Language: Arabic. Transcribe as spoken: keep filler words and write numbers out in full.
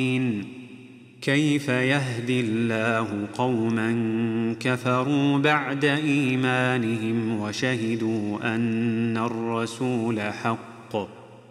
كيف يهدي الله قوما كفروا بعد إيمانهم وشهدوا أن الرسول حق